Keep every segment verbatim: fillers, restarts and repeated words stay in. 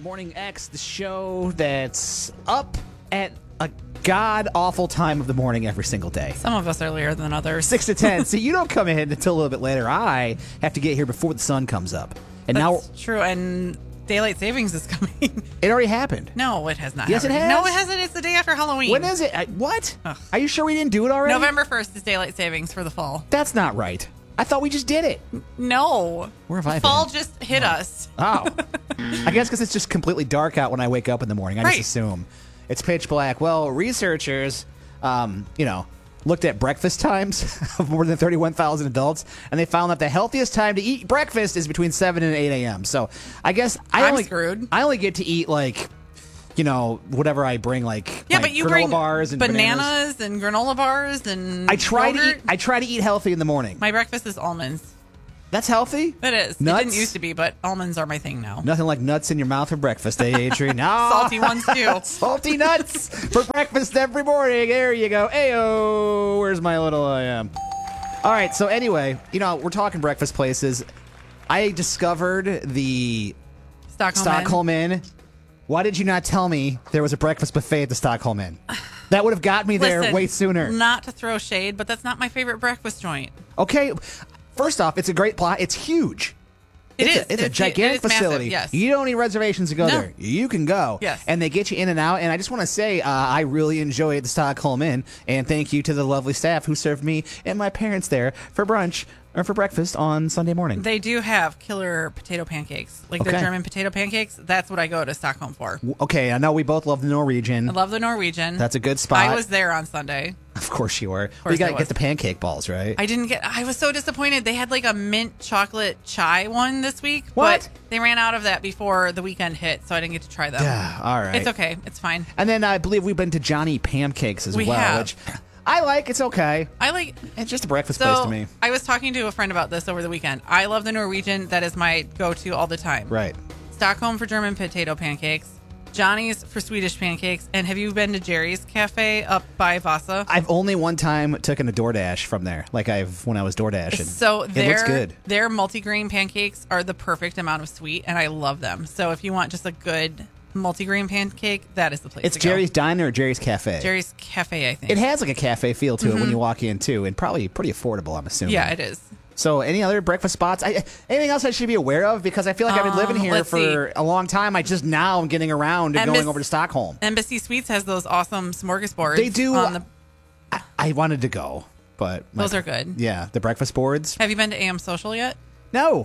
Morning X, the show that's up at a god-awful time of the morning every single day. Some of us earlier than others. six to ten. So you don't come in until a little bit later. I have to get here before the sun comes up. And That's now true, and daylight savings is coming. it already happened. No, it has not. Yes, it happened. has. No, it hasn't. It's the day after Halloween. When is it? I, what? Ugh. Are you sure we didn't do it already? November first is daylight savings for the fall. That's not right. I thought we just did it. No. Where have I been? Fall just hit us. Oh. I guess because it's just completely dark out when I wake up in the morning. I Right. just assume it's pitch black. Well, researchers, um, you know, looked at breakfast times of more than thirty-one thousand adults, and they found that the healthiest time to eat breakfast is between seven and eight a.m. So I guess I I'm only screwed. I only get to eat like, you know, whatever I bring, like Yeah, like but you granola bring bars and bananas, and granola bars and I try to yogurt. eat. I try to eat healthy in the morning. My breakfast is almonds. That's healthy. It is. Nuts? It didn't used to be, but almonds are my thing now. Nothing like nuts in your mouth for breakfast, eh, Adrian? No. Salty ones too. Salty nuts for breakfast every morning. There you go. Ayo, where's my little I am? All right, so anyway, you know, we're talking breakfast places. I discovered the Stockholm. Stockholm Inn. Why did you not tell me there was a breakfast buffet at the Stockholm Inn? That would have got me there Listen, way sooner. Not to throw shade, but that's not my favorite breakfast joint. Okay, first off, it's a great plot. It's huge. It it's is. A, it's a It's- gigantic it is massive, facility. yes. You don't need reservations to go No. there. You can go. Yes. And they get you in and out. And I just want to say, uh, I really enjoyed the Stockholm Inn. And thank you to the lovely staff who served me and my parents there for brunch or for breakfast on Sunday morning. They do have killer potato pancakes, like Okay. the German potato pancakes. That's what I go to Stockholm for. Okay, I know we both love the Norwegian. I love the Norwegian. That's a good spot. I was there on Sunday. Of course you were. course you got I to was. get the pancake balls, right? I didn't get. I was so disappointed. They had like a mint chocolate chai one this week, What? but they ran out of that before the weekend hit, so I didn't get to try them. Yeah, all right. It's okay. It's fine. And then I believe we've been to Johnny Pancakes as We well, have. which I like. It's okay. I like. It's just a breakfast place So to me. I was talking to a friend about this over the weekend. I love the Norwegian. That is my go-to all the time. Right. Stockholm for German potato pancakes. Johnny's for Swedish pancakes. And have you been to Jerry's Cafe up by Vasa? I've only one time taken a DoorDash from there, like I've when I was DoorDashing. So it their, looks good. Their multigrain pancakes are the perfect amount of sweet, and I love them. So if you want just a good multigrain pancake, that is the place It's to go. Jerry's Diner or Jerry's Cafe. Jerry's Cafe, I think. It has like a cafe feel to it when you walk in too, and probably pretty affordable, I'm assuming. Yeah, it is. So, any other breakfast spots? I, anything else I should be aware of? Because I feel like I've been living Um, here let's for a long time. I just now am getting around and Embas- going over to Stockholm. Embassy Suites has those awesome smorgasbords. They do. On the, I, I wanted to go, but my- those are good. Yeah, the breakfast boards. Have you been to A M Social yet? No.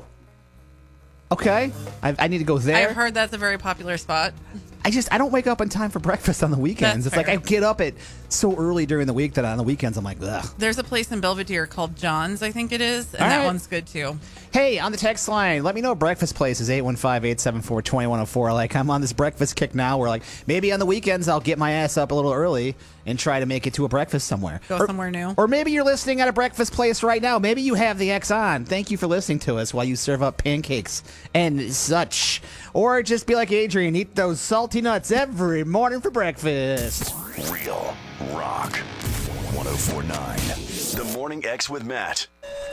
Okay, I, I need to go there. I've heard that's a very popular spot. I just I don't wake up in time for breakfast on the weekends. That's it's like fair. I get up at so early during the week that on the weekends I'm like, ugh. There's a place in Belvedere called John's, I think it is, and All that right. one's good too. Hey, on the text line, let me know breakfast places, eight one five, eight seven four, two one zero four. Like, I'm on this breakfast kick now where, like, maybe on the weekends I'll get my ass up a little early and try to make it to a breakfast somewhere. Go or, somewhere new. Or maybe you're listening at a breakfast place right now. Maybe you have the X on. Thank you for listening to us while you serve up pancakes and such. Or just be like Adrian, eat those salty nuts every morning for breakfast. Real Rock one oh four point nine. The Morning X with Matt.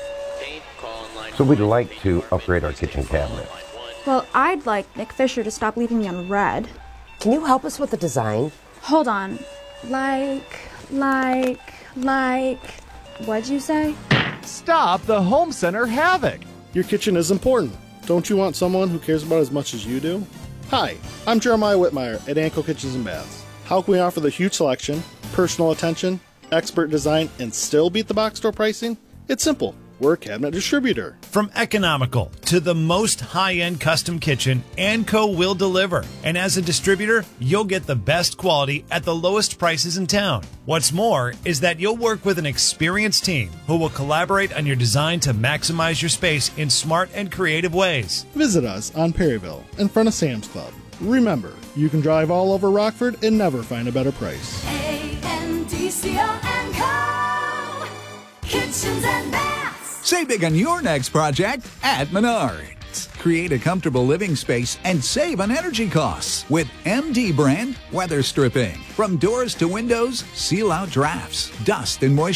So we'd like to upgrade our kitchen cabinet. Well, I'd like Nick Fisher to stop leaving me on red. Can you help us with the design? Hold on. Like, like, like. What'd you say? Stop the home center havoc. Your kitchen is important. Don't you want someone who cares about it as much as you do? Hi, I'm Jeremiah Whitmire at Anco Kitchens and Baths. How can we offer the huge selection, personal attention, expert design, and still beat the box store pricing? It's simple. We're a cabinet distributor. From economical to the most high-end custom kitchen, Anco will deliver. And as a distributor, you'll get the best quality at the lowest prices in town. What's more is that you'll work with an experienced team who will collaborate on your design to maximize your space in smart and creative ways. Visit us on Perryville in front of Sam's Club. Remember, you can drive all over Rockford and never find a better price. A N D C O and Co. Kitchens and Baths. Save big on your next project at Menards. Create a comfortable living space and save on energy costs with M D brand weather stripping. From doors to windows, seal out drafts, dust, and moisture.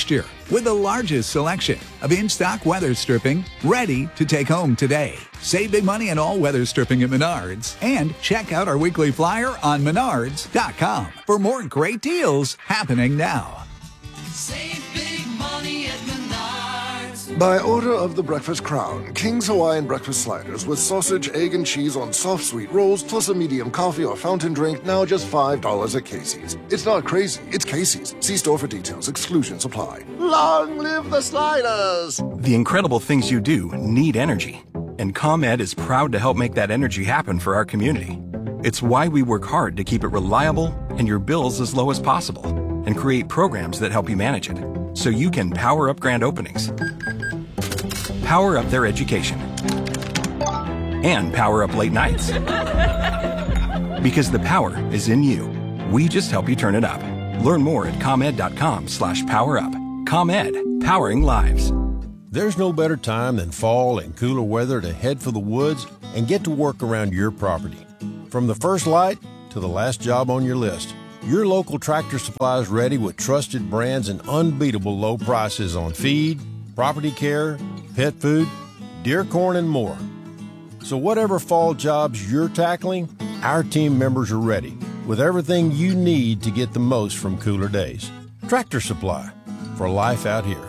with the largest selection of in-stock weather stripping ready to take home today. Save big money on all weather stripping at Menards and check out our weekly flyer on menards dot com for more great deals happening now. Save big money at Menards. By order of the Breakfast Crown, King's Hawaiian breakfast sliders with sausage, egg, and cheese on soft sweet rolls plus a medium coffee or fountain drink, now just five dollars at Casey's. It's not crazy, it's Casey's. See store for details. Exclusions apply. Long live the sliders! The incredible things you do need energy, and ComEd is proud to help make that energy happen for our community. It's why we work hard to keep it reliable and your bills as low as possible, and create programs that help you manage it, so you can power up grand openings, power up their education, and power up late nights. Because the power is in you. We just help you turn it up. Learn more at ComEd dot com slash power up. ComEd, powering lives. There's no better time than fall and cooler weather to head for the woods and get to work around your property. From the first light to the last job on your list, your local Tractor Supply is ready with trusted brands and unbeatable low prices on feed, property care, pet food, deer corn, and more. So whatever fall jobs you're tackling, our team members are ready with everything you need to get the most from cooler days. Tractor Supply, for life out here.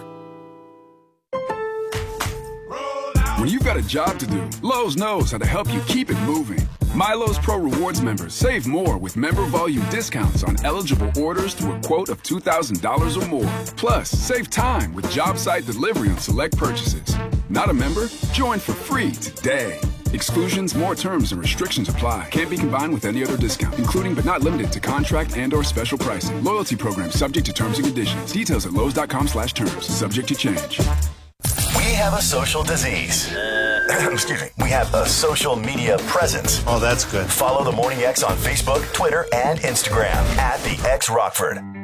When you've got a job to do, Lowe's knows how to help you keep it moving. My Lowe's Pro Rewards members save more with member volume discounts on eligible orders through a quote of two thousand dollars or more. Plus, save time with job site delivery on select purchases. Not a member? Join for free today. Exclusions, more terms, and restrictions apply. Can't be combined with any other discount, including but not limited to contract and or special pricing. Loyalty program subject to terms and conditions. Details at lowes dot com slash terms. Subject to change. We have a social disease. Excuse me. We have a social media presence. Oh, that's good. Follow the Morning X on Facebook, Twitter, and Instagram at the X Rockford.